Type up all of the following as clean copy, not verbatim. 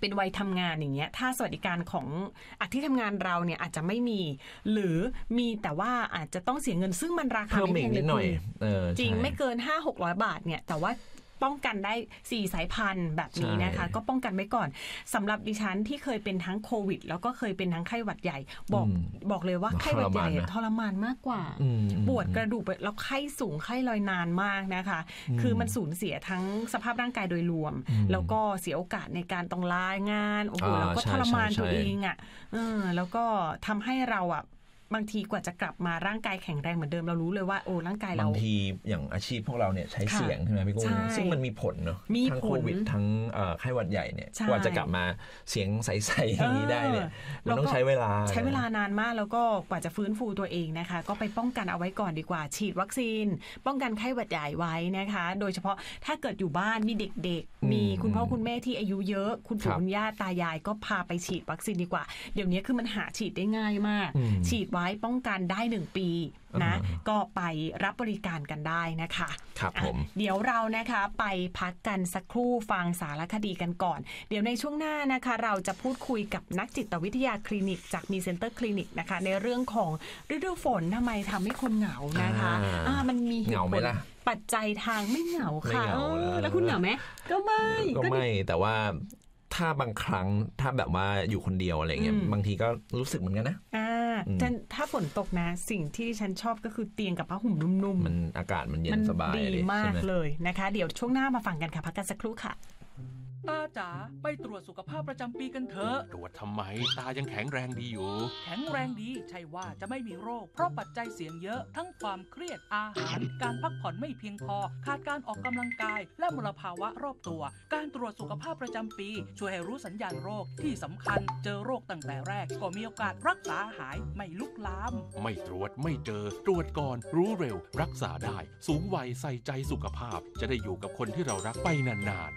เป็นวัยทำงานอย่างเงี้ยถ้าสวัสดิการของที่ทำงานเราเนี่ยอาจจะไม่มีหรือมีแต่ว่าอาจจะต้องเสียเงินซึ่งมันราคาไม่แพงเลยจริงไม่เกิน 500-600 บาทเนี่ยแต่ว่าป้องกันได้4สายพันธุ์แบบนี้นะคะก็ป้องกันไว้ก่อนสำหรับดิฉันที่เคยเป็นทั้งโควิดแล้วก็เคยเป็นทั้งไข้หวัดใหญ่บอกเลยว่าไข้หวัดใหญ่ทรมานมากกว่าปวดกระดูกแล้วไข้สูงไข้ลอยนานมากนะคะคือมันสูญเสียทั้งสภาพร่างกายโดยรวมแล้วก็เสียโอกาสในการต้องลางานโอ้โหแล้วก็ทรมานตัวเองแล้วก็ทำให้เราบางทีกว่าจะกลับมาร่างกายแข็งแรงเหมือนเดิมเรารู้เลยว่าโอ้ร่างกายเราบางทีอย่างอาชีพพวกเราเนี่ยใช้เสียงใช่ไหมพี่กุ้งซึ่งมันมีผลเนาะทั้งโควิดทั้งไข้หวัดใหญ่เนี่ยกว่าจะกลับมาเสียงใสๆอย่างนี้ได้เนี่ยมันต้องใช้เวลานานมากแล้วก็กว่าจะฟื้นฟูตัวเองนะคะก็ไปป้องกันเอาไว้ก่อนดีกว่าฉีดวัคซีนป้องกันไข้หวัดใหญ่ไว้นะคะโดยเฉพาะถ้าเกิดอยู่บ้านมีเด็กๆมีคุณพ่อคุณแม่ที่อายุเยอะคุณปู่คุณย่าตายายก็พาไปฉีดวัคซีนดีกว่าเดี๋ยวนี้คือมันหาฉีดได้ง่ายมากฉีดไว้ป้องกันได้1 ปีนะก็ไปรับบริการกันได้นะคะครับผมเดี๋ยวเรานะคะไปพักกันสักครู่ฟังสารคดีกันก่อนเดี๋ยวในช่วงหน้านะคะเราจะพูดคุยกับนักจิตวิทยาคลินิกจากมีเซ็นเตอร์คลินิกนะคะในเรื่องของฤดูฝนทำไมทำให้คนเหงานะคะมันมีเหตุผลปัจจัยทางไม่เหงาค่ะแล้วคุณเหงาไหมก็ไม่แต่ว่าถ้าบางครั้งถ้าแบบว่าอยู่คนเดียวอะไรเงี้ยบางทีก็รู้สึกเหมือนกันนะถ้าฝนตกนะสิ่งที่ฉันชอบก็คือเตียงกับผ้าห่มนุ่มๆมันอากาศมันเย็นสบายดีมากเลยนะคะเดี๋ยวช่วงหน้ามาฟังกันค่ะพักกันสักครู่ค่ะตาจ๋าไปตรวจสุขภาพประจำปีกันเถอะตรวจทำไมตายังแข็งแรงดีอยู่แข็งแรงดีใช่ว่าจะไม่มีโรคเพราะปัจจัยเสี่ยงเยอะทั้งความเครียดอาหารการพักผ่อนไม่เพียงพอขาดการออกกำลังกายและมลภาวะรอบตัวการตรวจสุขภาพประจำปีช่วยให้รู้สัญญาณโรคที่สำคัญเจอโรคตั้งแต่แรกก็มีโอกาสรักษาหายไม่ลุกลามไม่ตรวจไม่เจอตรวจก่อนรู้เร็วรักษาได้สูงวัยใส่ใจสุขภาพจะได้อยู่กับคนที่เรารักไปนานๆ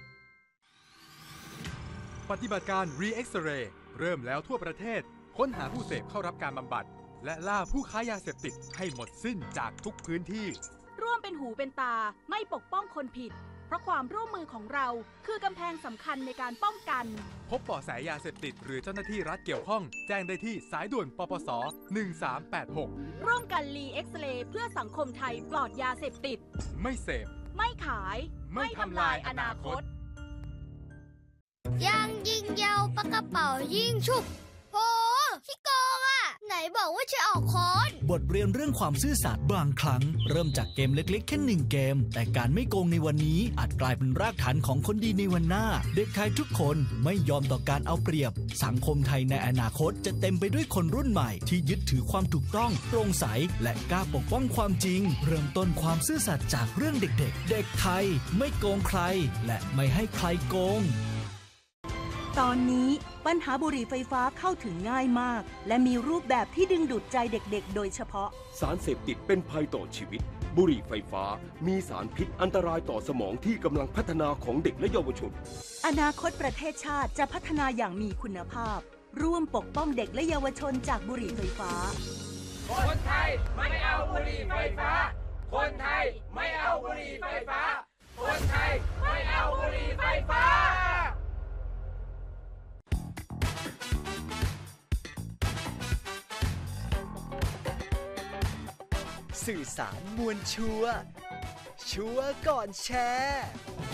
ปฏิบัติการ Re-X-Ray เริ่มแล้วทั่วประเทศค้นหาผู้เสพเข้ารับการบำบัดและล่าผู้ค้ายาเสพติดให้หมดสิ้นจากทุกพื้นที่ร่วมเป็นหูเป็นตาไม่ปกป้องคนผิดเพราะความร่วมมือของเราคือกำแพงสำคัญในการป้องกันพบเบาะแสยาเสพติดหรือเจ้าหน้าที่รัฐเกี่ยวข้องแจ้งได้ที่สายด่วนปปส1386 ร่วมกัน Re-X-Ray เพื่อสังคมไทยปลอดยาเสพติดไม่เสพไม่ขายไม่ทำลายอนาคตยังยิงยาวปากกระเป๋ายิงฉุบโหขี้โกงอ่ะไหนบอกว่าจะออกค้อนบทเรียนเรื่องความซื่อสัตย์บางครั้งเริ่มจากเกมเล็กๆแค่1 เกมแต่การไม่โกงในวันนี้อาจกลายเป็นรากฐานของคนดีในวันหน้าเด็กไทยทุกคนไม่ยอมต่อการเอาเปรียบสังคมไทยในอนาคตจะเต็มไปด้วยคนรุ่นใหม่ที่ยึดถือความถูกต้องโปร่งใสและกล้าปกป้องความจริงเริ่มต้นความซื่อสัตย์จากเรื่องเด็กๆเด็กไทยไม่โกงใครและไม่ให้ใครโกงตอนนี้ปัญหาบุหรี่ไฟฟ้าเข้าถึงง่ายมากและมีรูปแบบที่ดึงดูดใจเด็กๆโดยเฉพาะสารเสพติดเป็นภัยต่อชีวิตบุหรี่ไฟฟ้ามีสารพิษอันตรายต่อสมองที่กำลังพัฒนาของเด็กและเยาวชนอนาคตประเทศชาติจะพัฒนาอย่างมีคุณภาพร่วมปกป้องเด็กและเยาวชนจากบุหรี่ไฟฟ้าคนไทยไม่เอาบุหรี่ไฟฟ้าคนไทยไม่เอาบุหรี่ไฟฟ้าคนไทยไม่เอาบุหรี่ไฟฟ้าสื่อสารมวลชัวร์ก่อนแชร์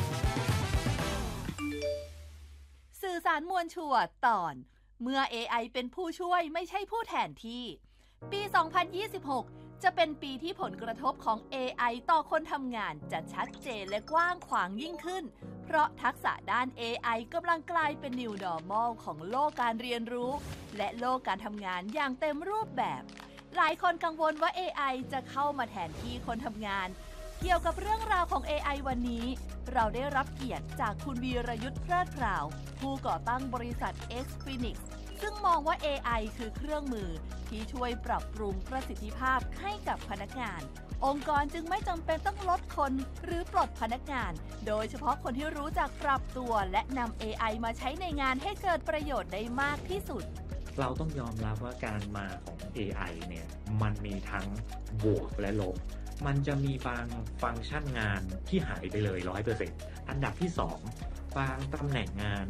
สื่อสารมวลชัวร์ตอนเมื่อ AI เป็นผู้ช่วยไม่ใช่ผู้แทนที่ปี 2026 จะเป็นปีที่ผลกระทบของ AI ต่อคนทำงานจะชัดเจนและกว้างขวางยิ่งขึ้นเพราะทักษะด้าน AI กำลังกลายเป็น New Normal ของโลกการเรียนรู้และโลกการทำงานอย่างเต็มรูปแบบหลายคนกังวลว่า AI จะเข้ามาแทนที่คนทำงานเกี่ยวกับเรื่องราวของ AI วันนี้เราได้รับเกียรติจากคุณวีรยุทธเพลิดเพลาผู้ก่อตั้งบริษัท X Phoenix ซึ่งมองว่า AI คือเครื่องมือที่ช่วยปรับปรุงประสิทธิภาพให้กับพนักงานองค์กรจึงไม่จำเป็นต้องลดคนหรือปลดพนักงานโดยเฉพาะคนที่รู้จักปรับตัวและนำ AI มาใช้ในงานให้เกิดประโยชน์ได้มากที่สุดเราต้องยอมรับว่าการมาของ AI เนี่ยมันมีทั้งบวกและลบมันจะมีบางฟังก์ชันงานที่หายไปเลย 100% อันดับที่2บางตำแหน่งงาน